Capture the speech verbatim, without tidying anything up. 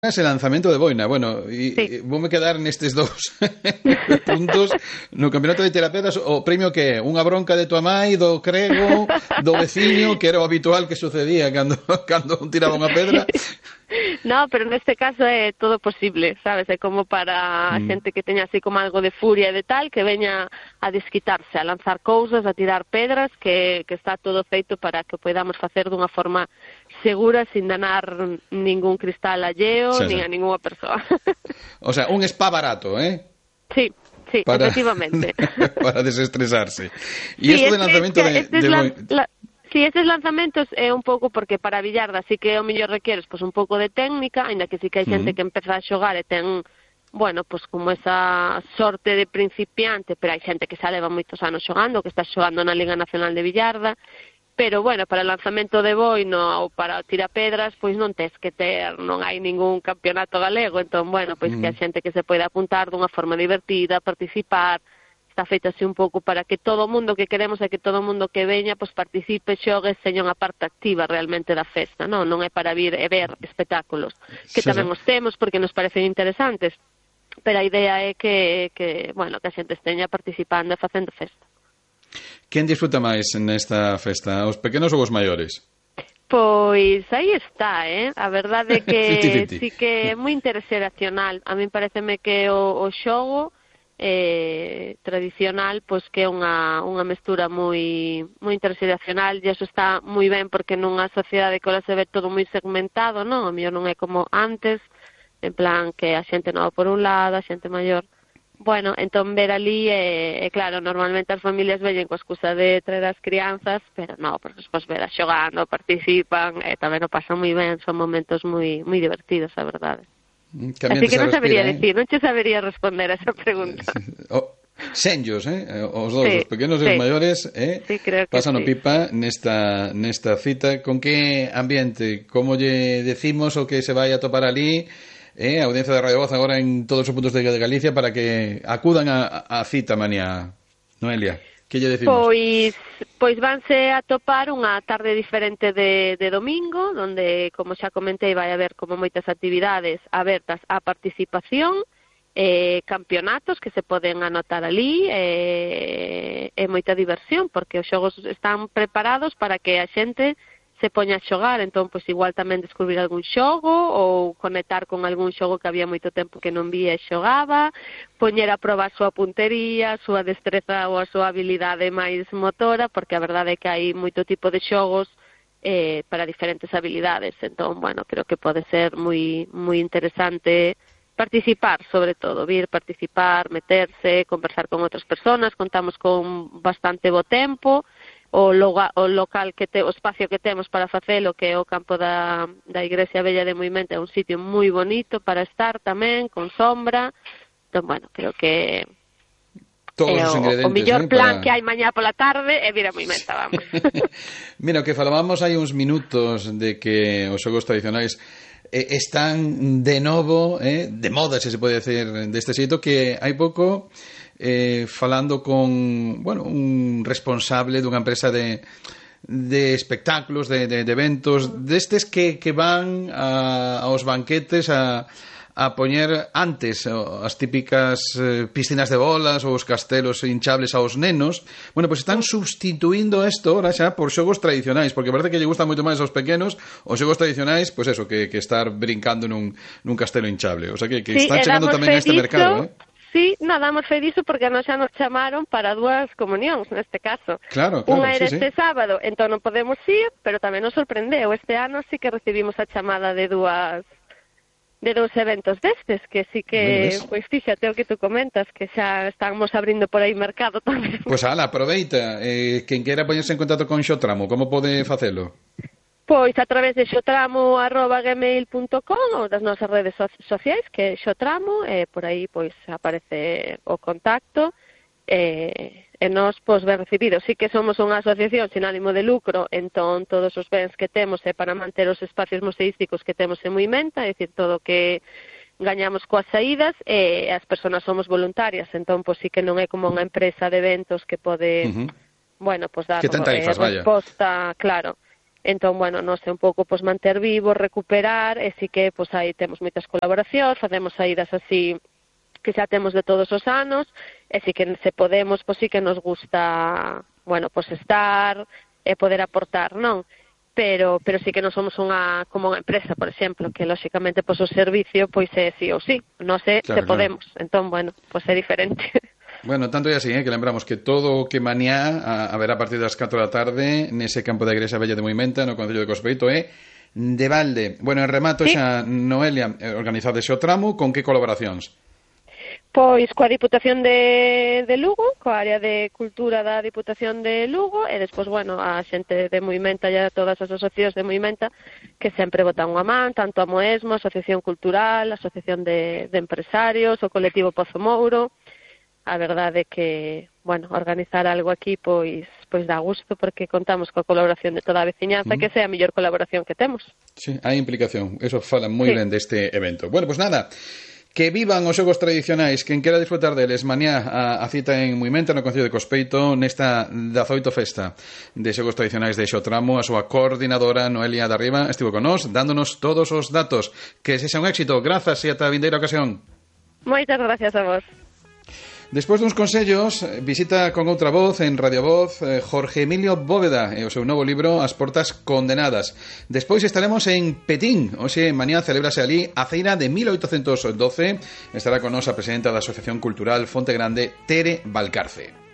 ese lanzamento de boina, bueno, e, Sí. e voume quedar nestes dous puntos. No campeonato de terapeutas, o premio que é? Unha bronca de tua mai, do crego, do veciño, que era o habitual que sucedía cando, cando un tiraba unha pedra? No, pero neste caso é todo posible, sabes? É como para a Mm. xente que teña así como algo de furia e de tal, que veña a desquitarse, a lanzar cousas, a tirar pedras, que, que está todo feito para que podamos facer dunha forma segura, sin danar ningún cristal alleo, Xa, nin xa. a ninguna persoa. O sea, un spa barato, eh? Sí, sí, Para, efectivamente. para desestresarse. E Sí, isto es de que- lanzamento es que de, estes de lan- boina... la- Sí, estes lanzamentos é un pouco porque para a billarda sí que o mellor requeres pois, un pouco de técnica, aínda que sí que hai xente Mm. que empeza a xogar e ten, bueno, pois como esa sorte de principiante, pero hai xente que xa leva moitos anos xogando, que está xogando na Liga Nacional de Billarda, pero bueno, para o lanzamento de boino ou para o tirapedras, pois non tes que ter, non hai ningún campeonato galego, entón, bueno, pois Mm. que a xente que se pode apuntar dunha forma divertida, participar, está feito así un pouco para que todo o mundo que queremos é que todo o mundo que veña pois participe, xogue, seña unha parte activa realmente da festa, non? Non é para vir e ver espectáculos, que Xa, tamén xa. os temos porque nos parecen interesantes, pero a idea é que, que bueno, que a xente esteña participando e facendo festa. Quen disfruta máis nesta festa, os pequenos ou os maiores? Pois aí está, eh? A verdade é que fifty fifty. sí que é moi interxeracional. A min pareceme que o, o xogo eh, tradicional, pois que é unha, unha mestura moi moi interxeracional, e iso está moi ben porque nunha sociedade que ahora se ve todo moi segmentado, non? O mellor non é como antes, en plan que a xente nova por un lado, a xente maior. Bueno, entón ver ali, é, é claro, normalmente as familias veñen coa excusa de traer as crianzas, pero non, porque despois veras xogando, participan, e tamén o pasan moi ben, son momentos moi moi divertidos, a verdade. Que Así que se non sabería respira, decir, non che sabería responder a esa pregunta. eh? O, Senllos, eh? Os dous, Sí, os pequenos e os sí. maiores, eh? Sí, creo que Pasan o sí. pipa nesta, nesta cita. Con que ambiente? Como lle decimos o que se vai a topar ali, eh? A audiencia de Radio Voz agora en todos os puntos de Galicia para que acudan a, a cita mañá. Noelia, que lle decimos? Pois, pois vanse a topar unha tarde diferente de, de domingo, donde, como xa comentei, vai haber como moitas actividades abertas á participación, eh, campeonatos que se poden anotar ali, eh, e moita diversión, porque os xogos están preparados para que a xente se poña a xogar, entón, pois, igual tamén descubrir algún xogo ou conectar con algún xogo que había moito tempo que non vía e xogaba, poñer a proba a súa puntería, a súa destreza ou a súa habilidade máis motora, porque a verdade é que hai moito tipo de xogos eh, para diferentes habilidades, entón, bueno, creo que pode ser moi moi interesante participar, sobre todo, vir participar, meterse, conversar con outras persoas, contamos con bastante bo tempo, o, loga, o local que te, o espacio que temos para facelo, que é o campo da, da Igrexa Bella de Moimenta, é un sitio moi bonito para estar tamén, con sombra. Entón, bueno, creo que Todos é os o, ingredientes, o mellor eh, plan para... que hai mañá pola tarde é vir a Moimenta, vamos. Mira, o que falábamos hai uns minutos de que os xogos tradicionais eh, están de novo, eh, de moda, se se pode decir deste xeito, que hai pouco eh, falando con, bueno, un responsable dunha empresa de de espectáculos, de, de, de eventos, destes que, que van a, aos banquetes a a poñer antes as típicas eh, piscinas de bolas ou os castelos hinchables aos nenos. Bueno, pois pues están substituindo isto ahora xa por xogos tradicionais, porque parece que lle gusta moito máis aos pequenos os xogos tradicionais, pois pues eso, que, que estar brincando nun, nun castelo hinchable. O sea que, que Sí, están chegando tamén a este diso, mercado, eh? Sí, non damos fe diso porque nos xa nos chamaron para dúas comunións, neste caso. Claro, claro, Unha era sí, este sí. sábado, entón non podemos ir, pero tamén nos sorprendeu. Este ano sí que recibimos a chamada de dúas de dous eventos destes, que sí que, Ves? pois fíxate o que tú comentas, que xa estamos abrindo por aí mercado tamén. Pois pues, ala, aproveita. Eh, quen queira poñerse en contacto con Xotramo, como pode facelo? Pois a través de xotramo arroba gmail punto com ou das nosas redes so sociais, que é xotramo, e por aí pois aparece o contacto, e, e nós pois ben recibidos. Sí que somos unha asociación sin ánimo de lucro, entón todos os bens que temos é para manter os espacios museísticos que temos en Moimenta, é dicir, todo o que gañamos coas saídas, e as persoas somos voluntarias, entón pois sí que non é como unha empresa de eventos que pode, Uh -huh. bueno, pois dar que ten tarifas, eh, resposta, vaya. Claro. Entón, bueno, nós é un pouco pois, manter vivo, recuperar, e si que pois, aí temos moitas colaboracións, facemos saídas así que xa temos de todos os anos, e si que se podemos, pois sí que nos gusta, bueno, pois estar e poder aportar, non? Pero pero sí que non somos unha como unha empresa, por exemplo, que lóxicamente pois o servicio pois é sí ou sí, non sei claro, se podemos. Claro. Entón, bueno, pois é diferente. Bueno, tanto é así, eh, que lembramos que todo o que mañá a, a ver a partir das catro da tarde nese campo da Igrexa Vella de Moimenta, no Concello de Cospeito, é de balde. Bueno, en remato ¿Sí? xa, Noelia, organizado ese o tramo, con que colaboracións? Pois coa Diputación de, de Lugo, coa área de cultura da Diputación de Lugo, e despois, bueno, a xente de Moimenta e todas as asociacións de Moimenta que sempre botan unha man, tanto a Moesmo, a Asociación Cultural, a Asociación de, de Empresarios, o colectivo Pozo Mouro. A verdade é que, bueno, organizar algo aquí pois pois dá gusto porque contamos coa colaboración de toda a veciñanza, mm. que sea a mellor colaboración que temos. Sí, hai implicación, eso fala moi sí. ben deste evento. Bueno, pois pues nada, que vivan os xogos tradicionais. Quen quera disfrutar deles, mañá a, a cita en Moimenta, no Concello de Cospeito, nesta dezaoito festa de xogos tradicionais de Xotramo. A súa coordinadora, Noelia de Arriba, estivo con nós, dándonos todos os datos. Que sexa un éxito. Grazas e ata a vindeira ocasión. Moitas gracias a vos. Despois duns consellos, visita con outra voz en Radio Voz eh, Jorge Emilio Bóveda e o seu novo libro As Portas Condenadas. Despois estaremos en Petín. Hoxe, mañá, celebrase ali a feira de mil oitocentos doce. Estará con nos a presidenta da Asociación Cultural Fonte Grande, Tere Valcarce.